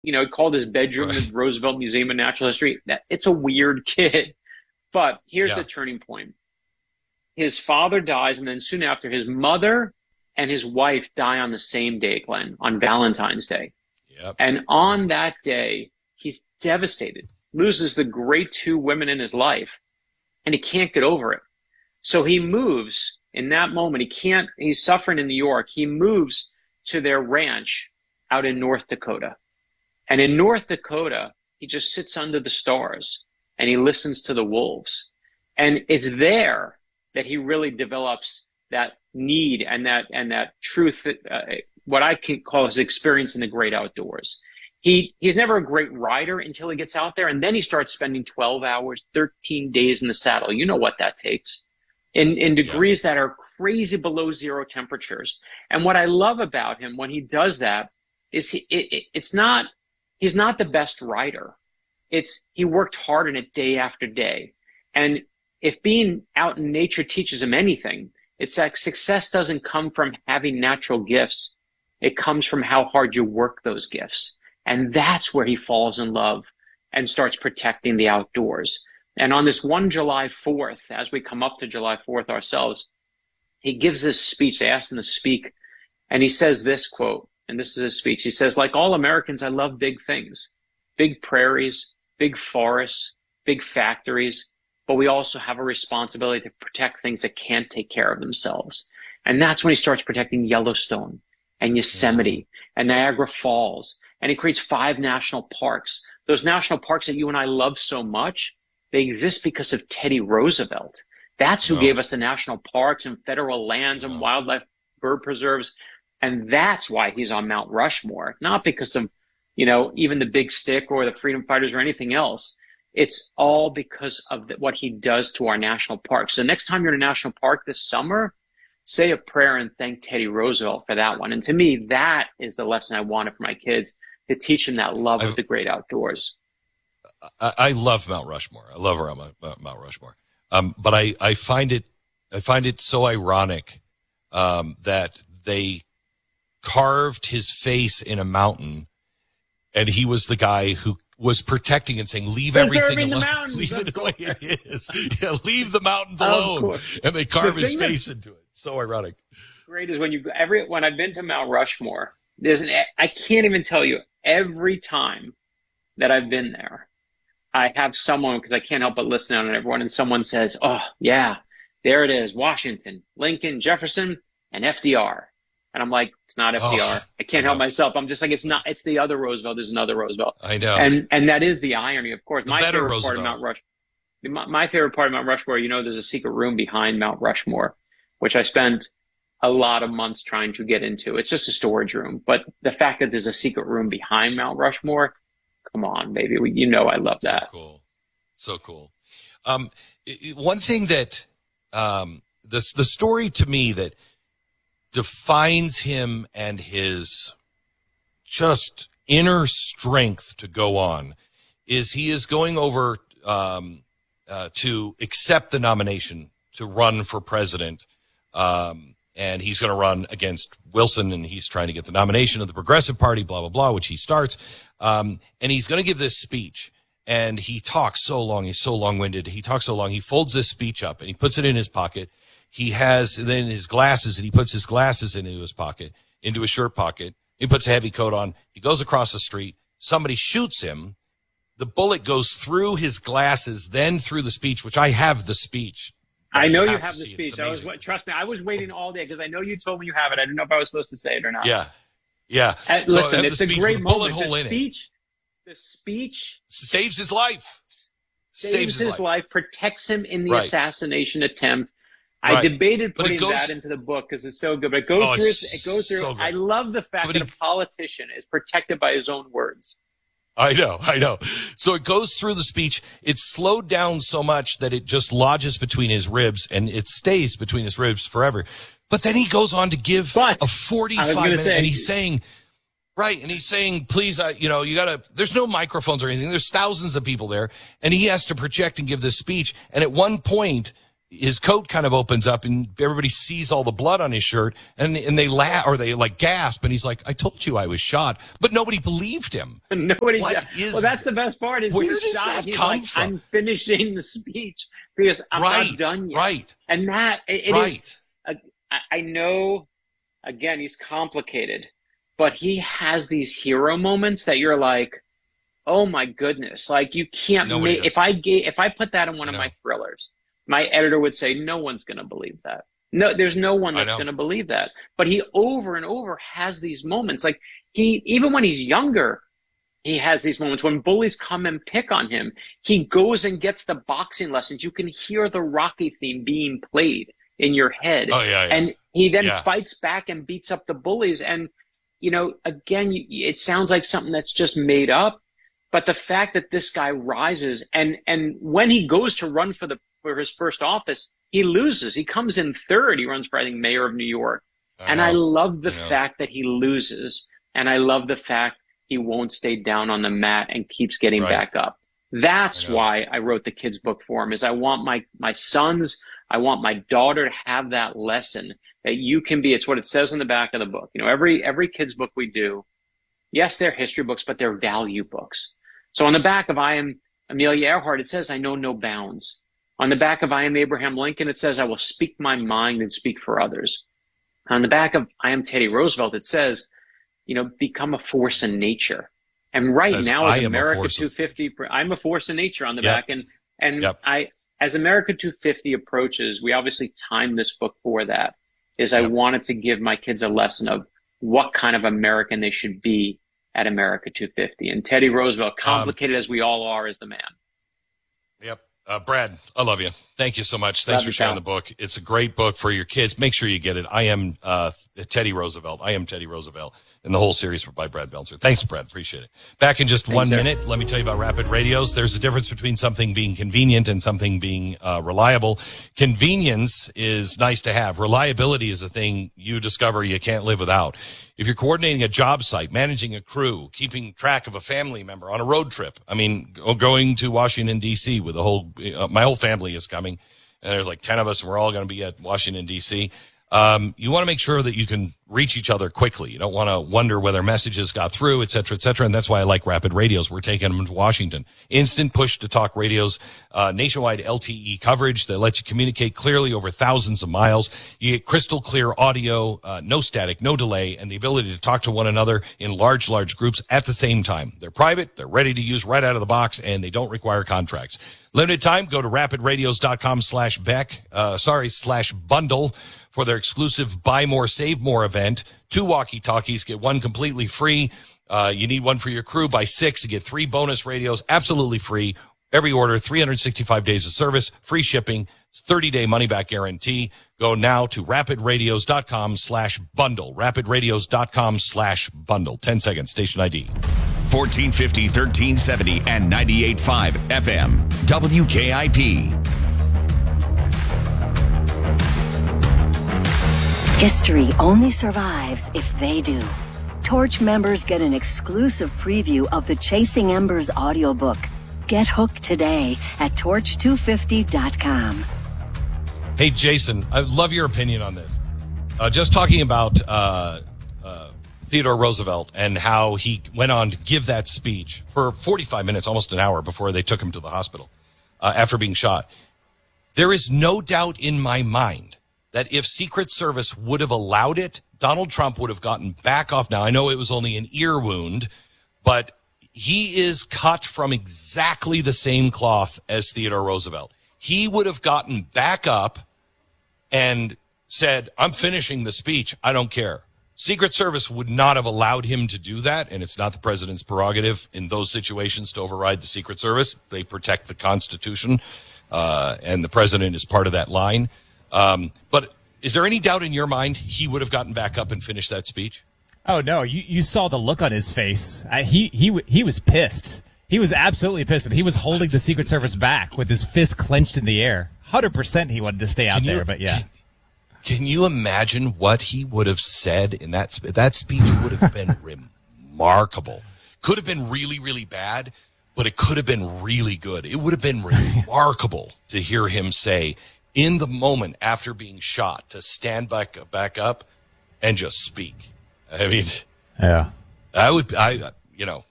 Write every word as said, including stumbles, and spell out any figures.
You know, he called his bedroom Right. the Roosevelt Museum of Natural History. That it's a weird kid. But here's Yeah. the turning point. His father dies, and then soon after, his mother and his wife die on the same day, Glenn, on Valentine's Day. Yep. And on that day, he's devastated, loses the great two women in his life, and he can't get over it. So he moves in that moment. He can't, he's suffering in New York. He moves to their ranch out in North Dakota. And in North Dakota, he just sits under the stars and he listens to the wolves. And it's there that he really develops that need and that, and that truth, uh, what I can call his experience in the great outdoors. He, he's never a great rider until he gets out there. And then he starts spending twelve hours, thirteen days in the saddle. You know what that takes. In, in degrees yeah. that are crazy below zero temperatures. And what I love about him when he does that is he, it, it, it's not, he's not the best rider. It's, he worked hard on it day after day. And if being out in nature teaches him anything, it's that success doesn't come from having natural gifts. It comes from how hard you work those gifts. And that's where he falls in love and starts protecting the outdoors. And on this one July fourth, as we come up to July fourth ourselves, he gives this speech. They asked him to speak. And he says this quote, and this is his speech. He says, like all Americans, I love big things, big prairies, big forests, big factories. But we also have a responsibility to protect things that can't take care of themselves. And that's when he starts protecting Yellowstone and Yosemite and Niagara Falls. And he creates five national parks. Those national parks that you and I love so much, they exist because of Teddy Roosevelt. That's who oh. gave us the national parks and federal lands and oh. wildlife bird preserves. And that's why he's on Mount Rushmore, not because of, you know, even the Big Stick or the freedom fighters or anything else. It's all because of the, what he does to our national parks. So next time you're in a national park this summer, say a prayer and thank Teddy Roosevelt for that one. And to me, that is the lesson I wanted for my kids, to teach them that love I've, of the great outdoors. I, I love Mount Rushmore. I love around Mount Rushmore. Um, but I, I find it, I find it so ironic, um, that they carved his face in a mountain and he was the guy who was protecting and saying, leave everything alone. Leave it the way it is. Yeah, leave the mountains alone. And they carve his face into it. So ironic. Great is when you, every, when I've been to Mount Rushmore, there's an, I can't even tell you, every time that I've been there, I have someone, because I can't help but listen out on everyone, and someone says, oh, yeah, there it is, Washington, Lincoln, Jefferson, and F D R. And I'm like, it's not F D R. Oh, I can't help myself. I'm just like, it's not, it's the other Roosevelt. There's another Roosevelt. I know. And and that is the irony, of course. The my favorite Roosevelt. part of Mount Rushmore, my, my favorite part of Mount Rushmore, you know, there's a secret room behind Mount Rushmore, which I spent a lot of months trying to get into. It's just a storage room. But the fact that there's a secret room behind Mount Rushmore, come on, baby. We, you know I love that. So cool. So cool. Um, one thing that, um, this, the story to me that defines him and his just inner strength to go on is he is going over, um, uh, to accept the nomination to run for president. Um, and he's going to run against Wilson, and he's trying to get the nomination of the Progressive Party, blah, blah, blah, which he starts. Um, and he's going to give this speech, and he talks so long. He's so long-winded. He talks so long. He folds this speech up, and he puts it in his pocket. He has then his glasses, and he puts his glasses into his pocket, into his shirt pocket. He puts a heavy coat on. He goes across the street. Somebody shoots him. The bullet goes through his glasses, then through the speech, which I have the speech. I know you have the speech. I was, trust me, I was waiting all day because I know you told me you have it. I didn't know if I was supposed to say it or not. Yeah. Yeah. Uh, so listen, it's a great moment. Hole the in speech, it. the speech saves his life. Saves, saves his, his life. life, protects him in the right. assassination attempt. I right. debated putting goes, that into the book because it's so good, but it goes oh, through, it goes through. So I love the fact but that he, a politician is protected by his own words. I know, I know. So it goes through the speech. It's slowed down so much that it just lodges between his ribs, and it stays between his ribs forever. But then he goes on to give but, a forty-five minute, say, and he's saying, right, and he's saying, please, I, you know, you gotta, there's no microphones or anything. There's thousands of people there, and he has to project and give this speech. And at one point, his coat kind of opens up and everybody sees all the blood on his shirt and, and they laugh or they like gasp. And he's like, I told you I was shot, but nobody believed him. Nobody. What is, well, that's the best part is where he's does shot. that He's come like, from? I'm finishing the speech because I'm right, not done yet. Right. And that, it, it right. is, uh, I, I know, again, he's complicated, but he has these hero moments that you're like, oh my goodness. Like you can't Nobody make, does. if I gave, if I put that in one I of know. my thrillers, my editor would say, no one's going to believe that. No, there's no one I that's know. going to believe that. But he over and over has these moments. Like he, even when he's younger, he has these moments when bullies come and pick on him. He goes and gets the boxing lessons. You can hear the Rocky theme being played in your head. Oh, yeah, yeah. And he then Yeah. fights back and beats up the bullies. And, you know, again, it sounds like something that's just made up. But the fact that this guy rises and, and when he goes to run for the, for his first office, he loses. He comes in third. He runs for, I think, mayor of New York. I and know. I love the I know. fact that he loses. And I love the fact he won't stay down on the mat and keeps getting Right. back up. That's I know. why I wrote the kids book for him is I want my, my sons, I want my daughter to have that lesson that you can be. It's what it says in the back of the book. You know, every, every kids book we do, yes, they're history books, but they're value books. So on the back of I Am Amelia Earhart, it says, I know no bounds. On the back of I Am Abraham Lincoln, it says, I will speak my mind and speak for others. On the back of I Am Teddy Roosevelt, it says, you know, become a force in nature. And right Says, now, "I as am a America force two fifty, I'm a force in nature on the Yep. back. And, and Yep. I, as America two fifty approaches, we obviously timed this book for that, is I Yep. wanted to give my kids a lesson of what kind of American they should be at America two fifty. And Teddy Roosevelt, complicated um, as we all are, is the man. Yep. Uh, Brad, I love you. Thank you so much. Thanks Love for you, sharing pal. the book. It's a great book for your kids. Make sure you get it. I am uh, Teddy Roosevelt. I am Teddy Roosevelt. And the whole series by Brad Belzer. Thanks, Brad. Appreciate it. Back in just Thanks, one sir. minute, let me tell you about Rapid Radios. There's a difference between something being convenient and something being uh, reliable. Convenience is nice to have. Reliability is a thing you discover you can't live without. If you're coordinating a job site, managing a crew, keeping track of a family member on a road trip, I mean, going to Washington, D C with the whole, uh, my whole family is coming, and there's like ten of us, and we're all going to be at Washington, D C Um, you want to make sure that you can reach each other quickly. You don't want to wonder whether messages got through, et cetera, et cetera. And that's why I like Rapid Radios. We're taking them to Washington. Instant push-to-talk radios, uh, nationwide L T E coverage that lets you communicate clearly over thousands of miles. You get crystal clear audio, uh, no static, no delay, and the ability to talk to one another in large, large groups at the same time. They're private, they're ready to use right out of the box, and they don't require contracts. Limited time, go to rapidradios.com slash Beck, uh, sorry, slash bundle for their exclusive Buy More, Save More event. Two walkie-talkies, get one completely free. Uh, you need one for your crew. Buy six to get three bonus radios, absolutely free. Every order, three hundred sixty-five days of service, free shipping, thirty-day money-back guarantee. Go now to rapidradios.com slash bundle. rapidradios.com slash bundle. ten seconds, station I D. fourteen fifty, thirteen seventy, and ninety-eight point five F M. W K I P. History only survives if they do. Torch members get an exclusive preview of the Chasing Embers audiobook. Get hooked today at torch two fifty dot com. Hey, Jason, I love your opinion on this. Uh, just talking about uh, uh, Theodore Roosevelt and how he went on to give that speech for forty-five minutes, almost an hour, before they took him to the hospital uh, after being shot. There is no doubt in my mind that if Secret Service would have allowed it, Donald Trump would have gotten back off. Now, I know it was only an ear wound, but he is cut from exactly the same cloth as Theodore Roosevelt. He would have gotten back up and said, I'm finishing the speech. I don't care. Secret Service would not have allowed him to do that, and it's not the president's prerogative in those situations to override the Secret Service. They protect the Constitution, uh, and the president is part of that line. Um, but is there any doubt in your mind he would have gotten back up and finished that speech? Oh no, you, you saw the look on his face. I, he he he was pissed. He was absolutely pissed, and he was holding the Secret Service back with his fist clenched in the air. one hundred percent he wanted to stay out Can you- there, but yeah. Can, can you imagine what he would have said in that sp- that speech would have been remarkable. Could have been really, really bad, but it could have been really good. It would have been remarkable to hear him say, in the moment after being shot to stand back back up and just speak. I mean, Yeah. I would, I, you know,